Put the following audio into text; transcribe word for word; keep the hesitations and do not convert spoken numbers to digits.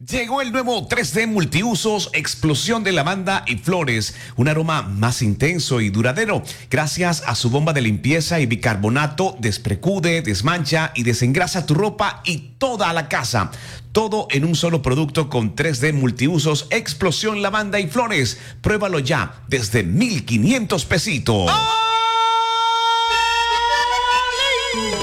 Llegó el nuevo tres D Multiusos Explosión de Lavanda y Flores, un aroma más intenso y duradero, gracias a su bomba de limpieza y bicarbonato, desprecude, desmancha y desengrasa tu ropa y toda la casa. Todo en un solo producto con tres D Multiusos Explosión Lavanda y Flores. Pruébalo ya desde mil quinientos pesitos. ¡Oh!